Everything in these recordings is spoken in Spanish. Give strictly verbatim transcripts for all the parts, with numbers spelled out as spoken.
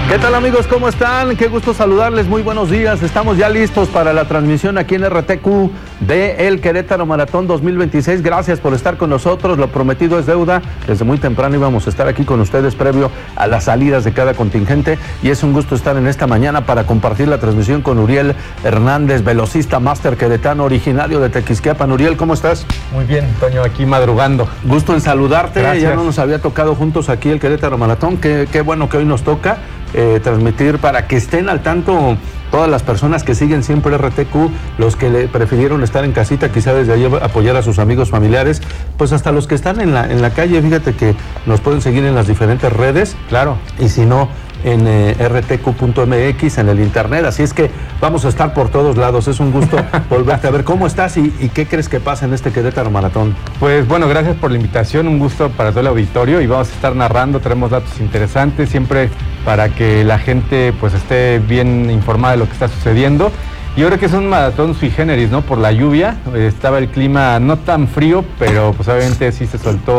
¿Qué tal, amigos? ¿Cómo están? Qué gusto saludarles, muy buenos días. Estamos ya listos para la transmisión aquí en R T Q de el Querétaro Maratón dos mil veintiséis. Gracias por estar con nosotros, lo prometido es deuda. Desde muy temprano íbamos a estar aquí con ustedes previo a las salidas de cada contingente y es un gusto estar en esta mañana para compartir la transmisión con Uriel Hernández, velocista máster queretano originario de Tequisquiapan. Uriel, ¿cómo estás? Muy bien, Toño, aquí madrugando. Gusto en saludarte. Gracias. Ya no nos había tocado juntos aquí el Querétaro Maratón. Qué, qué bueno que hoy nos toca eh, transmitir para que estén al tanto todas las personas que siguen siempre R T Q, los que le prefirieron estar en casita, quizá desde ahí apoyar a sus amigos familiares, pues hasta los que están en la, en la calle. Fíjate que nos pueden seguir en las diferentes redes, Claro. y si no, en eh, R T Q punto M X, en el internet. Así es que vamos a estar por todos lados. Es un gusto volverte a ver. ¿Cómo estás y, y qué crees que pasa en este Querétaro Maratón? Pues bueno, gracias por la invitación, un gusto para todo el auditorio y vamos a estar narrando, tenemos datos interesantes siempre para que la gente pues esté bien informada de lo que está sucediendo. Yo creo que es un maratón sui generis, ¿no? Por la lluvia, estaba el clima no tan frío, pero pues obviamente sí se soltó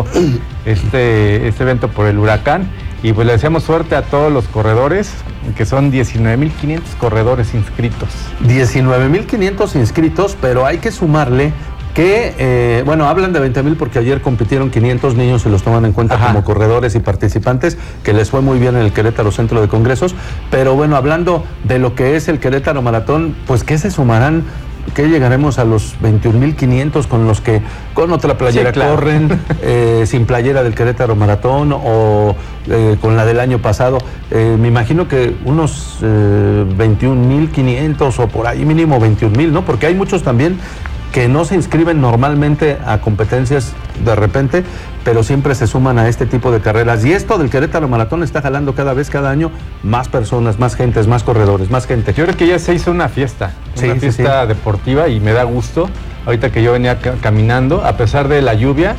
este, este evento por el huracán. Y pues le deseamos suerte a todos los corredores, que son diecinueve mil quinientos corredores inscritos. diecinueve mil quinientos inscritos, pero hay que sumarle que, eh, bueno, hablan de veinte mil porque ayer compitieron quinientos niños y los toman en cuenta Ajá. como corredores y participantes, que les fue muy bien en el Querétaro Centro de Congresos. Pero bueno, hablando de lo que es el Querétaro Maratón, pues ¿qué se sumarán? ¿Qué llegaremos a los veintiún mil quinientos con los que con otra playera sí, claro. corren, eh, sin playera del Querétaro Maratón o eh, con la del año pasado? Eh, me imagino que unos eh, veintiún mil quinientos o por ahí mínimo veintiún mil, ¿no? Porque hay muchos también que no se inscriben normalmente a competencias de repente, pero siempre se suman a este tipo de carreras. Y esto del Querétaro Maratón está jalando cada vez, cada año, más personas, más gentes, más corredores, más gente. Yo creo que ya se hizo una fiesta, sí, una sí, fiesta sí. deportiva y me da gusto. Ahorita que yo venía ca caminando, a pesar de la lluvia,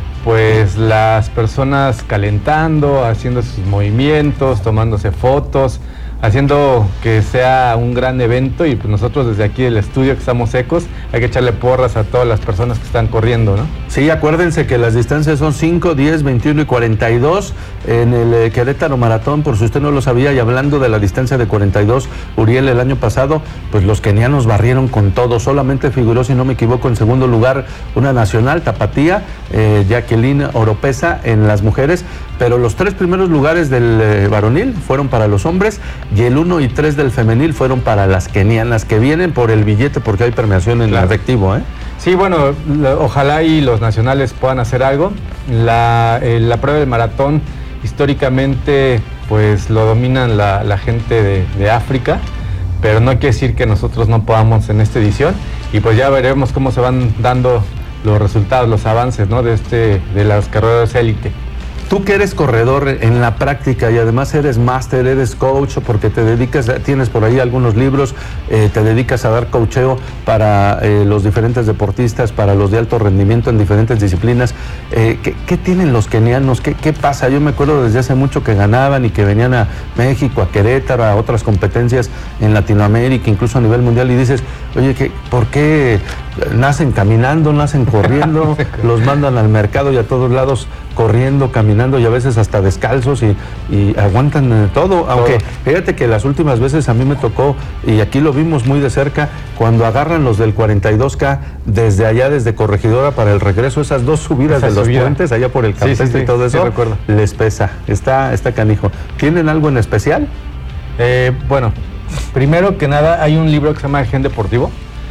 pues las personas calentando, haciendo sus movimientos, tomándose fotos, haciendo que sea un gran evento y pues nosotros desde aquí del estudio que estamos ecos, hay que echarle porras a todas las personas que están corriendo, ¿no? Sí, acuérdense que las distancias son cinco, diez, veintiuno y cuarenta y dos en el eh, Querétaro Maratón, por si usted no lo sabía. Y hablando de la distancia de cuarenta y dos, Uriel, el año pasado, pues los kenianos barrieron con todo. Solamente figuró, si no me equivoco, en segundo lugar una nacional, Tapatía, eh, Jacqueline Oropesa en las mujeres, pero los tres primeros lugares del eh, varonil fueron para los hombres y el uno y tres del femenil fueron para las kenianas, que vienen por el billete porque hay premiación en claro. el efectivo, ¿eh? Sí, bueno, la, ojalá y los nacionales puedan hacer algo. La, eh, la prueba del maratón históricamente pues lo dominan la, la gente de, de África, pero no quiere decir que nosotros no podamos en esta edición y pues ya veremos cómo se van dando los resultados, los avances, ¿no? de, este, de las carreras élite. Tú que eres corredor en la práctica y además eres máster, eres coach, porque te dedicas, tienes por ahí algunos libros, eh, te dedicas a dar coacheo para eh, los diferentes deportistas, para los de alto rendimiento en diferentes disciplinas. Eh, ¿qué, ¿Qué tienen los kenianos? ¿Qué, ¿Qué pasa? Yo me acuerdo desde hace mucho que ganaban y que venían a México, a Querétaro, a otras competencias en Latinoamérica, incluso a nivel mundial, y dices, oye, ¿qué, ¿por qué nacen caminando, nacen corriendo, los mandan al mercado y a todos lados corriendo, caminando y a veces hasta descalzos y, y aguantan eh, todo? Aunque fíjate que las últimas veces a mí me tocó, y aquí lo vimos muy de cerca, cuando agarran los del cuarenta y dos K desde allá, desde Corregidora para el regreso, esas dos subidas Esa de los subida. puentes allá por el campestre, sí, sí, sí, y todo eso, sí, les pesa, está, está canijo. ¿Tienen algo en especial? Eh, bueno, primero que nada hay un libro que se llama Gen Deportivo.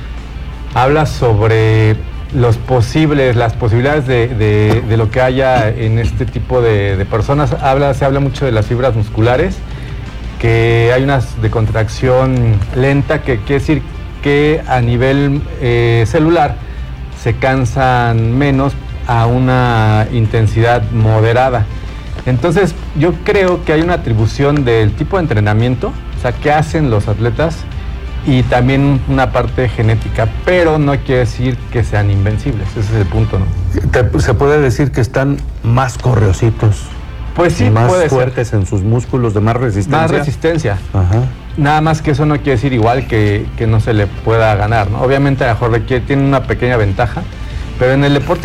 Habla sobre los posibles, las posibilidades de, de, de lo que haya en este tipo de, de personas. Habla, se habla mucho de las fibras musculares, que hay unas de contracción lenta, que quiere decir que a nivel eh, celular se cansan menos a una intensidad moderada. Entonces yo creo que hay una atribución del tipo de entrenamiento, o sea, qué hacen los atletas, y también una parte genética, pero no quiere decir que sean invencibles, ese es el punto, ¿no? Te, ¿Se puede decir que están más correositos? Pues sí, más puede fuertes ser. En sus músculos, de más resistencia. Más resistencia. Ajá. Nada más que eso no quiere decir igual que, que no se le pueda ganar, ¿no? Obviamente a lo mejor requiere, tiene una pequeña ventaja, pero en el deporte